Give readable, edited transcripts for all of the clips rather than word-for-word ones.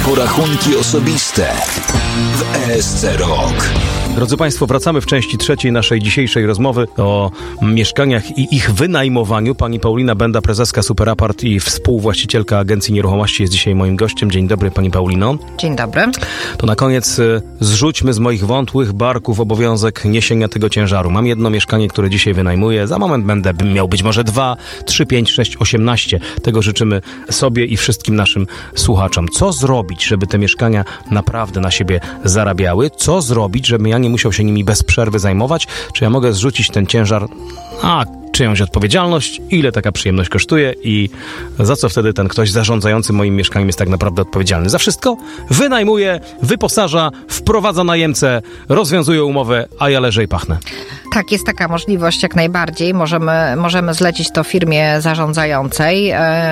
porachunki osobiste w ESC Rok. Drodzy Państwo, wracamy w części trzeciej naszej dzisiejszej rozmowy o mieszkaniach i ich wynajmowaniu. Pani Paulina Benda, prezeska Superapart i współwłaścicielka Agencji Nieruchomości, jest dzisiaj moim gościem. Dzień dobry, Pani Paulino. Dzień dobry. To na koniec zrzućmy z moich wątłych barków obowiązek niesienia tego ciężaru. Mam jedno mieszkanie, które dzisiaj wynajmuję. Za moment będę miał być może 2, 3, 5, 6, 18. Tego życzymy sobie i wszystkim naszym słuchaczom. Co zrobić, żeby te mieszkania naprawdę na siebie zarabiały? Co zrobić, żeby ja nie musiał się nimi bez przerwy zajmować? Czy ja mogę zrzucić ten ciężar na czyjąś odpowiedzialność? Ile taka przyjemność kosztuje? I za co wtedy ten ktoś zarządzający moim mieszkaniem jest tak naprawdę odpowiedzialny? Za wszystko? Wynajmuje, wyposaża, wprowadza najemcę, rozwiązuje umowę, a ja leżę i pachnę. Tak, jest taka możliwość jak najbardziej. Możemy zlecić to firmie zarządzającej.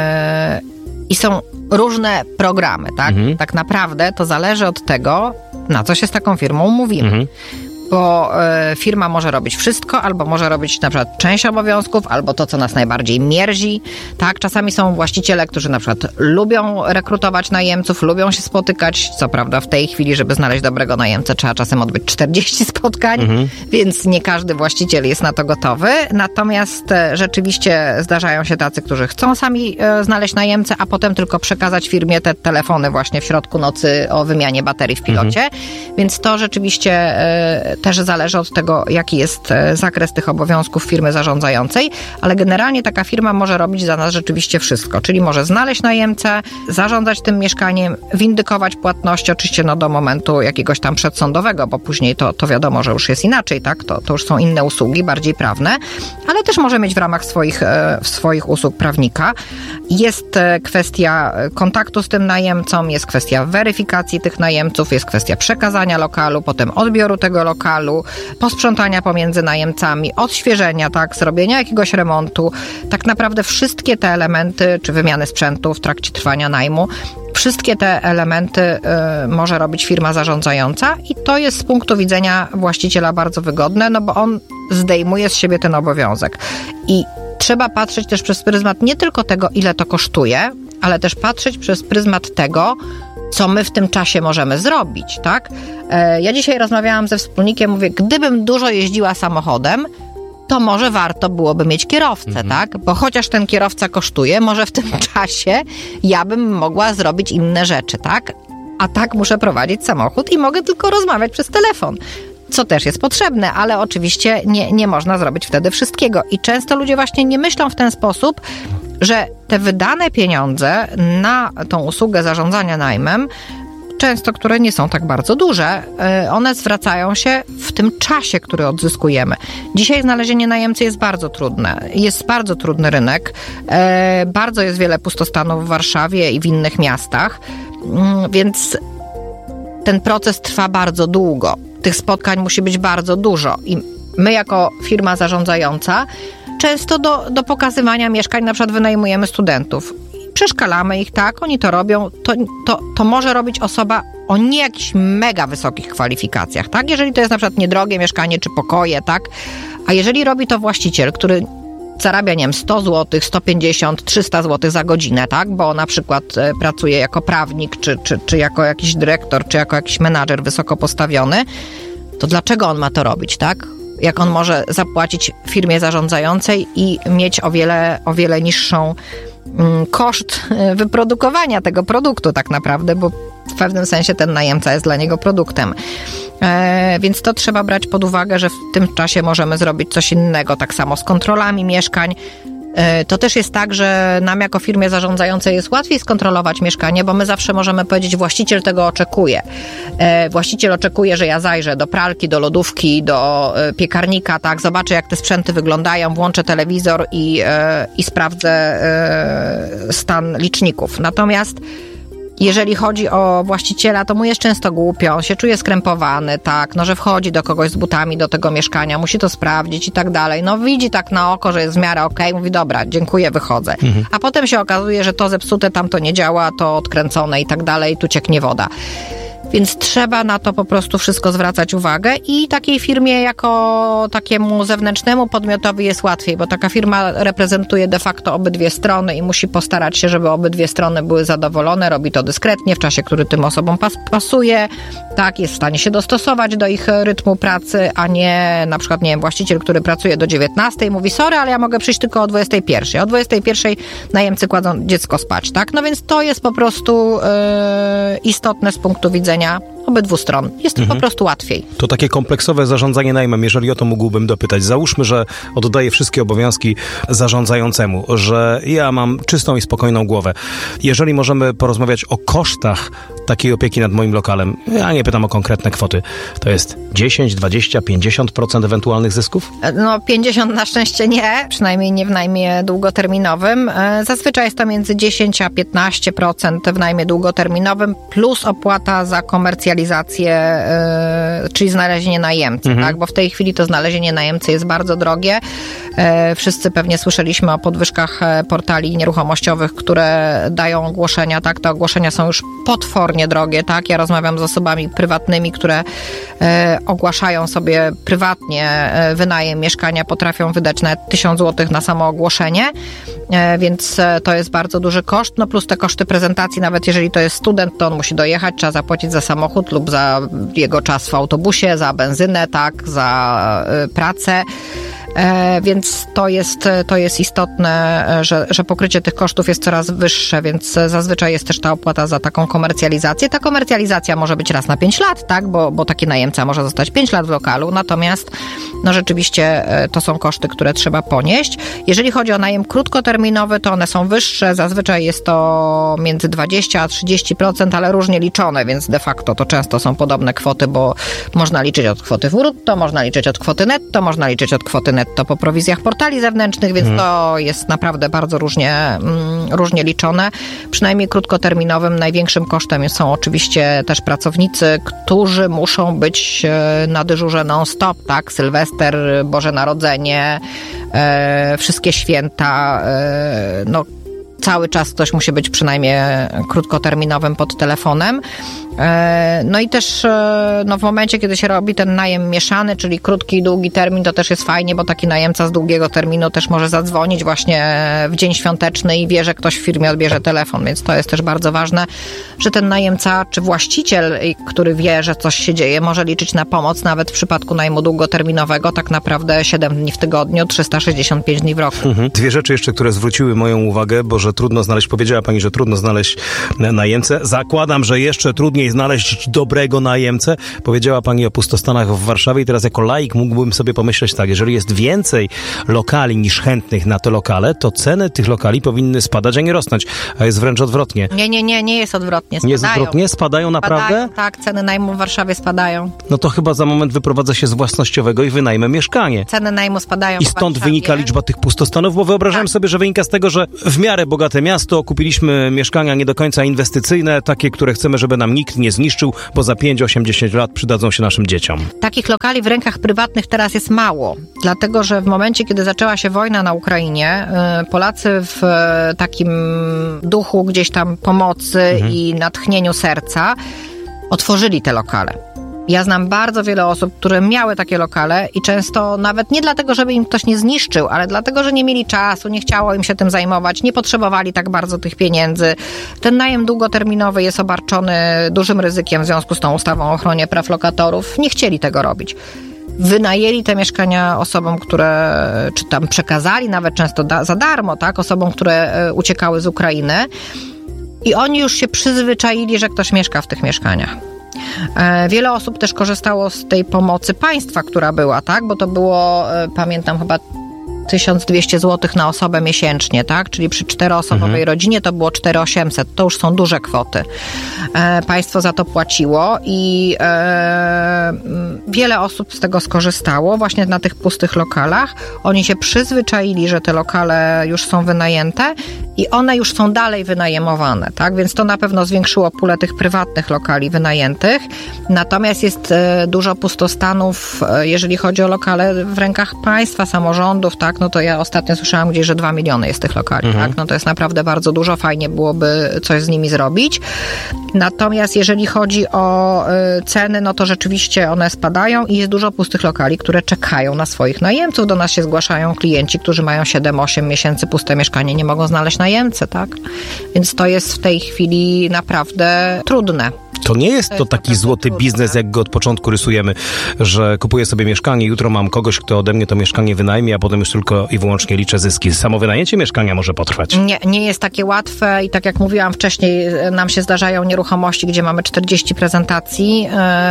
I są różne programy, tak? Tak naprawdę to zależy od tego, na co się z taką firmą umówimy. Bo firma może robić wszystko, albo może robić na przykład część obowiązków, albo to, co nas najbardziej mierzi. Tak, czasami są właściciele, którzy na przykład lubią rekrutować najemców, lubią się spotykać. Co prawda w tej chwili, żeby znaleźć dobrego najemcę, trzeba czasem odbyć 40 spotkań, więc nie każdy właściciel jest na to gotowy. Natomiast rzeczywiście zdarzają się tacy, którzy chcą sami znaleźć najemcę, a potem tylko przekazać firmie te telefony właśnie w środku nocy o wymianie baterii w pilocie. Więc to rzeczywiście też zależy od tego, jaki jest zakres tych obowiązków firmy zarządzającej, ale generalnie taka firma może robić za nas rzeczywiście wszystko, czyli może znaleźć najemcę, zarządzać tym mieszkaniem, windykować płatności, oczywiście do momentu jakiegoś tam przedsądowego, bo później to wiadomo, że już jest inaczej, tak? To już są inne usługi, bardziej prawne, ale też może mieć w ramach swoich usług prawnika. Jest kwestia kontaktu z tym najemcą, jest kwestia weryfikacji tych najemców, jest kwestia przekazania lokalu, potem odbioru tego lokalu, posprzątania pomiędzy najemcami, odświeżenia, tak, zrobienia jakiegoś remontu. Tak naprawdę wszystkie te elementy, czy wymiany sprzętu w trakcie trwania najmu, wszystkie te elementy może robić firma zarządzająca i to jest z punktu widzenia właściciela bardzo wygodne, no bo on zdejmuje z siebie ten obowiązek. I trzeba patrzeć też przez pryzmat nie tylko tego, ile to kosztuje, ale też patrzeć przez pryzmat tego, co my w tym czasie możemy zrobić, tak? Ja dzisiaj rozmawiałam ze wspólnikiem, mówię, gdybym dużo jeździła samochodem, to może warto byłoby mieć kierowcę, tak? Bo chociaż ten kierowca kosztuje, może w tym czasie ja bym mogła zrobić inne rzeczy, tak? A tak muszę prowadzić samochód i mogę tylko rozmawiać przez telefon. Co też jest potrzebne, ale oczywiście nie można zrobić wtedy wszystkiego. I często ludzie właśnie nie myślą w ten sposób, że te wydane pieniądze na tą usługę zarządzania najmem, często które nie są tak bardzo duże, one zwracają się w tym czasie, który odzyskujemy. Dzisiaj znalezienie najemcy jest bardzo trudne. Jest bardzo trudny rynek. Bardzo jest wiele pustostanów w Warszawie i w innych miastach, więc ten proces trwa bardzo długo. Tych spotkań musi być bardzo dużo. I my jako firma zarządzająca często do pokazywania mieszkań na przykład wynajmujemy studentów. Przeszkalamy ich, tak, oni to robią. To może robić osoba o nie jakichś mega wysokich kwalifikacjach, tak? Jeżeli to jest na przykład niedrogie mieszkanie czy pokoje, tak? A jeżeli robi to właściciel, który zarabia, nie wiem, 100 zł, 150, 300 zł za godzinę, tak? Bo na przykład pracuje jako prawnik, czy jako jakiś dyrektor, czy jako jakiś menadżer wysoko postawiony, to dlaczego on ma to robić, tak? Jak on może zapłacić firmie zarządzającej i mieć o wiele niższą koszt wyprodukowania tego produktu tak naprawdę, bo w pewnym sensie ten najemca jest dla niego produktem. Więc to trzeba brać pod uwagę, że w tym czasie możemy zrobić coś innego. Tak samo z kontrolami mieszkań. To też jest tak, że nam jako firmie zarządzającej jest łatwiej skontrolować mieszkanie, bo my zawsze możemy powiedzieć, właściciel tego oczekuje. Właściciel oczekuje, że ja zajrzę do pralki, do lodówki, do piekarnika, tak, zobaczę jak te sprzęty wyglądają, włączę telewizor i sprawdzę stan liczników. Natomiast jeżeli chodzi o właściciela, to mu jest często głupio, on się czuje skrępowany, tak, no że wchodzi do kogoś z butami do tego mieszkania, musi to sprawdzić i tak dalej. No widzi tak na oko, że jest w miarę okej, mówi dobra, dziękuję, wychodzę. A potem się okazuje, że to zepsute, tamto nie działa, to odkręcone i tak dalej, tu cieknie woda. Więc trzeba na to po prostu wszystko zwracać uwagę i takiej firmie jako takiemu zewnętrznemu podmiotowi jest łatwiej, bo taka firma reprezentuje de facto obydwie strony i musi postarać się, żeby obydwie strony były zadowolone, robi to dyskretnie w czasie, który tym osobom pasuje, tak, jest w stanie się dostosować do ich rytmu pracy, a nie na przykład, nie wiem, właściciel, który pracuje do 19 mówi, sorry, ale ja mogę przyjść tylko o 21. O 21 najemcy kładą dziecko spać, tak? No więc to jest po prostu istotne z punktu widzenia obydwu stron. Jest po prostu łatwiej. To takie kompleksowe zarządzanie najmem, jeżeli o to mógłbym dopytać. Załóżmy, że oddaję wszystkie obowiązki zarządzającemu, że ja mam czystą i spokojną głowę. Jeżeli możemy porozmawiać o kosztach takiej opieki nad moim lokalem, ja nie pytam o konkretne kwoty, to jest 10, 20, 50% ewentualnych zysków? No 50 na szczęście nie, przynajmniej nie w najmie długoterminowym. Zazwyczaj jest to między 10 a 15% w najmie długoterminowym plus opłata za komercjalizację, czyli znalezienie najemcy, tak? Bo w tej chwili to znalezienie najemcy jest bardzo drogie. Wszyscy pewnie słyszeliśmy o podwyżkach portali nieruchomościowych, które dają ogłoszenia, tak? Te ogłoszenia są już potwornie drogie, tak? Ja rozmawiam z osobami prywatnymi, które ogłaszają sobie prywatnie wynajem mieszkania, potrafią wydać nawet 1000 zł na samo ogłoszenie, więc to jest bardzo duży koszt, no plus te koszty prezentacji, nawet jeżeli to jest student, to on musi dojechać, trzeba zapłacić za samochód lub za jego czas w autobusie, za benzynę, tak, za pracę. Więc to jest istotne, że pokrycie tych kosztów jest coraz wyższe, więc zazwyczaj jest też ta opłata za taką komercjalizację. Ta komercjalizacja może być raz na 5 lat, tak, bo taki najemca może zostać 5 lat w lokalu, natomiast no rzeczywiście to są koszty, które trzeba ponieść. Jeżeli chodzi o najem krótkoterminowy, to one są wyższe, zazwyczaj jest to między 20 a 30%, ale różnie liczone, więc de facto to często są podobne kwoty, bo można liczyć od kwoty brutto, można liczyć od kwoty netto, można liczyć od kwoty netto po prowizjach portali zewnętrznych, więc to jest naprawdę bardzo różnie liczone. Przynajmniej krótkoterminowym największym kosztem są oczywiście też pracownicy, którzy muszą być na dyżurze non-stop, tak? Sylwester, Boże Narodzenie, wszystkie święta, no cały czas ktoś musi być przynajmniej krótkoterminowym pod telefonem. No i też no w momencie, kiedy się robi ten najem mieszany, czyli krótki i długi termin, to też jest fajnie, bo taki najemca z długiego terminu też może zadzwonić właśnie w dzień świąteczny i wie, że ktoś w firmie odbierze telefon, więc to jest też bardzo ważne, że ten najemca czy właściciel, który wie, że coś się dzieje, może liczyć na pomoc nawet w przypadku najmu długoterminowego, tak naprawdę 7 dni w tygodniu, 365 dni w roku. Dwie rzeczy jeszcze, które zwróciły moją uwagę, bo że trudno znaleźć, powiedziała pani, że trudno znaleźć najemcę. Zakładam, że jeszcze trudniej znaleźć dobrego najemcę. Powiedziała pani o pustostanach w Warszawie i teraz jako laik mógłbym sobie pomyśleć tak, jeżeli jest więcej lokali niż chętnych na te lokale, to ceny tych lokali powinny spadać, a nie rosnąć. A jest wręcz odwrotnie. Nie jest odwrotnie. Nie jest odwrotnie? Spadają naprawdę? Spadają, tak, ceny najmu w Warszawie spadają. No to chyba za moment wyprowadza się z własnościowego i wynajmę mieszkanie. Ceny najmu spadają. I stąd wynika liczba tych pustostanów, bo wyobrażałem sobie, że wynika z tego, że w miarę bogate miasto, kupiliśmy mieszkania nie do końca inwestycyjne, takie, które chcemy, żeby nam nikt nie zniszczył, bo za 5, 8, 10 lat przydadzą się naszym dzieciom. Takich lokali w rękach prywatnych teraz jest mało, dlatego że w momencie, kiedy zaczęła się wojna na Ukrainie, Polacy w takim duchu gdzieś tam pomocy i natchnieniu serca otworzyli te lokale. Ja znam bardzo wiele osób, które miały takie lokale i często nawet nie dlatego, żeby im ktoś nie zniszczył, ale dlatego, że nie mieli czasu, nie chciało im się tym zajmować, nie potrzebowali tak bardzo tych pieniędzy. Ten najem długoterminowy jest obarczony dużym ryzykiem w związku z tą ustawą o ochronie praw lokatorów. Nie chcieli tego robić. Wynajęli te mieszkania osobom, które, czy tam przekazali nawet często za darmo, tak, osobom, które uciekały z Ukrainy i oni już się przyzwyczaili, że ktoś mieszka w tych mieszkaniach. Wiele osób też korzystało z tej pomocy państwa, która była, tak? Bo to było, pamiętam, chyba 1200 zł na osobę miesięcznie, tak? Czyli przy 4-osobowej rodzinie to było 4800. To już są duże kwoty. Państwo za to płaciło i wiele osób z tego skorzystało właśnie na tych pustych lokalach. Oni się przyzwyczaili, że te lokale już są wynajęte i one już są dalej wynajmowane, tak? Więc to na pewno zwiększyło pulę tych prywatnych lokali wynajętych. Natomiast jest dużo pustostanów, jeżeli chodzi o lokale w rękach państwa, samorządów, tak? tak, no to ja ostatnio słyszałam gdzieś, że 2 miliony jest tych lokali, tak, no to jest naprawdę bardzo dużo, fajnie byłoby coś z nimi zrobić. Natomiast jeżeli chodzi o ceny, no to rzeczywiście one spadają i jest dużo pustych lokali, które czekają na swoich najemców. Do nas się zgłaszają klienci, którzy mają 7-8 miesięcy puste mieszkanie, nie mogą znaleźć najemcy, tak? Więc to jest w tej chwili naprawdę trudne. To nie jest to taki złoty biznes, jak go od początku rysujemy, że kupuję sobie mieszkanie, jutro mam kogoś, kto ode mnie to mieszkanie wynajmie, a potem już tylko i wyłącznie liczę zyski. Samo wynajęcie mieszkania może potrwać. Nie jest takie łatwe i tak jak mówiłam wcześniej, nam się zdarzają nieruchomości, gdzie mamy 40 prezentacji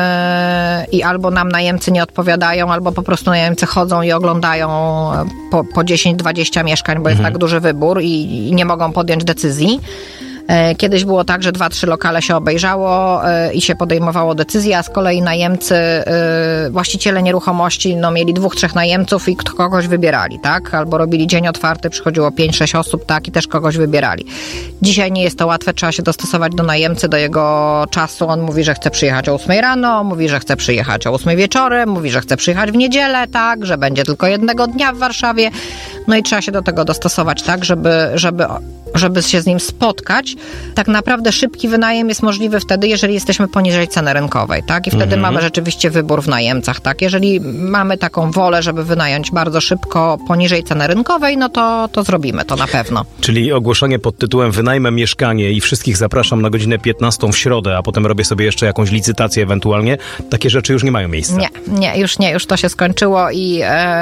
i albo nam najemcy nie odpowiadają, albo po prostu najemcy chodzą i oglądają po 10-20 mieszkań, bo jest tak duży wybór i nie mogą podjąć decyzji. Kiedyś było tak, że 2-3 lokale się obejrzało i się podejmowało decyzję, a z kolei najemcy, właściciele nieruchomości, no mieli 2-3 najemców i kogoś wybierali, tak? Albo robili dzień otwarty, przychodziło 5-6 osób, tak? I też kogoś wybierali. Dzisiaj nie jest to łatwe, trzeba się dostosować do najemcy, do jego czasu. On mówi, że chce przyjechać o 8 rano, mówi, że chce przyjechać o 8 wieczorem, mówi, że chce przyjechać w niedzielę, tak? Że będzie tylko jednego dnia w Warszawie. No i trzeba się do tego dostosować, tak? Żeby się z nim spotkać. Tak naprawdę szybki wynajem jest możliwy wtedy, jeżeli jesteśmy poniżej ceny rynkowej, tak? I wtedy mamy rzeczywiście wybór w najemcach, tak? Jeżeli mamy taką wolę, żeby wynająć bardzo szybko poniżej ceny rynkowej, no to zrobimy to na pewno. Czyli ogłoszenie pod tytułem wynajmę mieszkanie i wszystkich zapraszam na godzinę 15 w środę, a potem robię sobie jeszcze jakąś licytację ewentualnie. Takie rzeczy już nie mają miejsca. Już to się skończyło i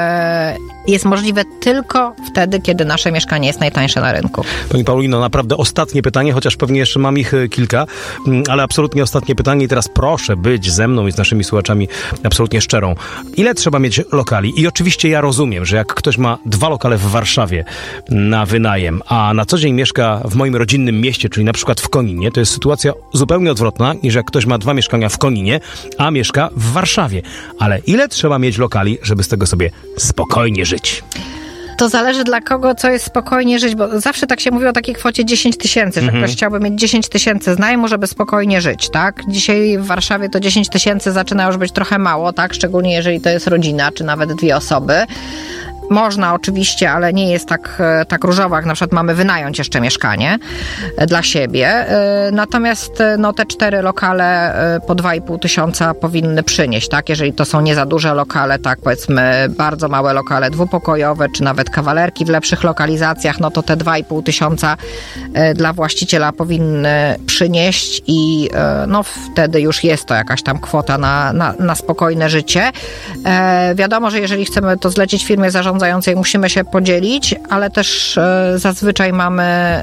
jest możliwe tylko wtedy, kiedy nasze mieszkanie jest najtańsze na rynku. Pani Paulino, naprawdę ostatnie pytanie, chociaż pewnie jeszcze mam ich kilka, ale absolutnie ostatnie pytanie i teraz proszę być ze mną i z naszymi słuchaczami absolutnie szczerą. Ile trzeba mieć lokali? I oczywiście ja rozumiem, że jak ktoś ma 2 lokale w Warszawie na wynajem, a na co dzień mieszka w moim rodzinnym mieście, czyli na przykład w Koninie, to jest sytuacja zupełnie odwrotna niż jak ktoś ma 2 mieszkania w Koninie, a mieszka w Warszawie. Ale ile trzeba mieć lokali, żeby z tego sobie spokojnie żyć? To zależy dla kogo, co jest spokojnie żyć, bo zawsze tak się mówi o takiej kwocie 10 000, że ktoś chciałby mieć 10 000 znajmu, żeby spokojnie żyć, tak? Dzisiaj w Warszawie to 10 000 zaczyna już być trochę mało, tak? Szczególnie jeżeli to jest rodzina, czy nawet 2 osoby. Można oczywiście, ale nie jest tak różowo, jak na przykład mamy wynająć jeszcze mieszkanie dla siebie. Natomiast no, te 4 lokale po 2,5 tysiąca powinny przynieść, tak? Jeżeli to są nie za duże lokale, tak powiedzmy bardzo małe lokale dwupokojowe, czy nawet kawalerki w lepszych lokalizacjach, no to te 2,5 tysiąca dla właściciela powinny przynieść i no wtedy już jest to jakaś tam kwota na spokojne życie. Wiadomo, że jeżeli chcemy to zlecić firmie zarządzającej, musimy się podzielić, ale też zazwyczaj mamy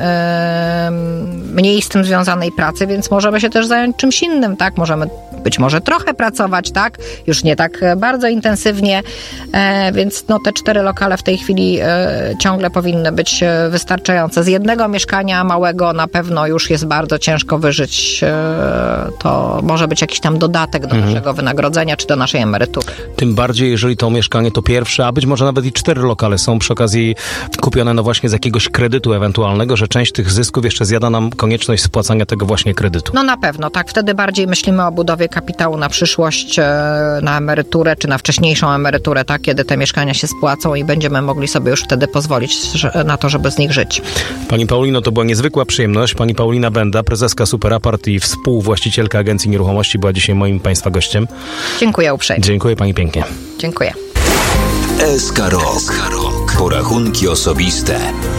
mniej z tym związanej pracy, więc możemy się też zająć czymś innym, tak? Możemy być może trochę pracować, tak? Już nie tak bardzo intensywnie, więc no te 4 lokale w tej chwili ciągle powinny być wystarczające. Z jednego mieszkania małego na pewno już jest bardzo ciężko wyżyć. To może być jakiś tam dodatek do naszego wynagrodzenia, czy do naszej emerytury. Tym bardziej, jeżeli to mieszkanie to pierwsze, a być może nawet i 4 lokale są przy okazji kupione no właśnie z jakiegoś kredytu ewentualnego, że część tych zysków jeszcze zjada nam konieczność spłacania tego właśnie kredytu. No na pewno, tak. Wtedy bardziej myślimy o budowie kapitału na przyszłość, na emeryturę, czy na wcześniejszą emeryturę, tak, kiedy te mieszkania się spłacą i będziemy mogli sobie już wtedy pozwolić na to, żeby z nich żyć. Pani Paulino, to była niezwykła przyjemność. Pani Paulina Benda, prezeska Superapart i współwłaścicielka Agencji Nieruchomości, była dzisiaj moim Państwa gościem. Dziękuję uprzejmie. Dziękuję Pani pięknie. Dziękuję. SK Rok. Porachunki osobiste.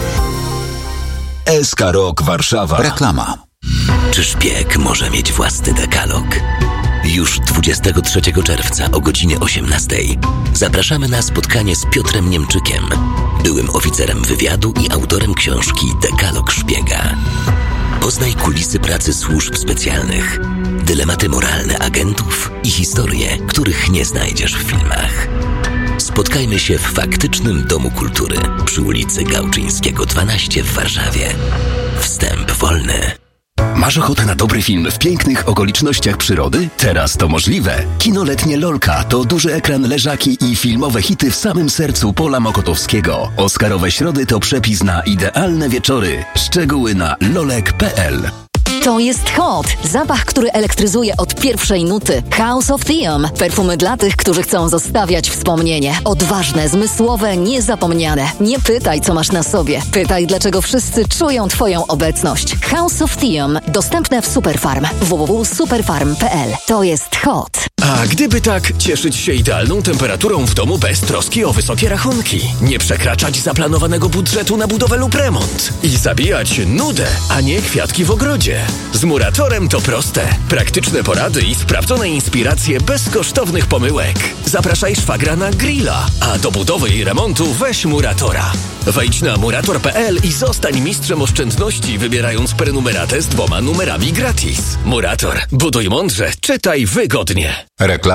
SK Rok Warszawa. Reklama. Czy szpieg może mieć własny dekalog? Już 23 czerwca o godzinie 18 zapraszamy na spotkanie z Piotrem Niemczykiem, byłym oficerem wywiadu i autorem książki Dekalog Szpiega. Poznaj kulisy pracy służb specjalnych, dylematy moralne agentów i historie, których nie znajdziesz w filmach. Spotkajmy się w faktycznym Domu Kultury przy ulicy Gałczyńskiego 12 w Warszawie. Wstęp wolny. Masz ochotę na dobry film w pięknych okolicznościach przyrody? Teraz to możliwe. Kino letnie Lolka to duży ekran, leżaki i filmowe hity w samym sercu pola mokotowskiego. Oscarowe środy to przepis na idealne wieczory. Szczegóły na lolek.pl. To jest Hot. Zapach, który elektryzuje od pierwszej nuty. House of Theum. Perfumy dla tych, którzy chcą zostawiać wspomnienie. Odważne, zmysłowe, niezapomniane. Nie pytaj, co masz na sobie. Pytaj, dlaczego wszyscy czują Twoją obecność. House of Theum. Dostępne w Superfarm. www.superfarm.pl. To jest Hot. A gdyby tak cieszyć się idealną temperaturą w domu bez troski o wysokie rachunki, nie przekraczać zaplanowanego budżetu na budowę lub remont i zabijać nudę, a nie kwiatki w ogrodzie. Z Muratorem to proste. Praktyczne porady i sprawdzone inspiracje bez kosztownych pomyłek. Zapraszaj szwagra na grilla, a do budowy i remontu weź Muratora. Wejdź na murator.pl i zostań mistrzem oszczędności, wybierając prenumeratę z 2 numerami gratis. Murator. Buduj mądrze, czytaj wygodnie.